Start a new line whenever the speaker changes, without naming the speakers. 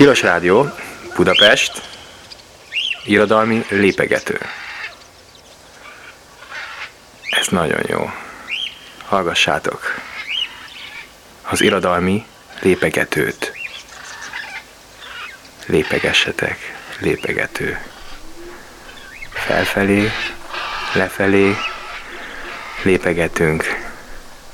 Tilos Rádió, Budapest, irodalmi lépegető. Ez nagyon jó. Hallgassátok az irodalmi lépegetőt. Lépegessetek, lépegető. Felfelé, lefelé lépegetünk.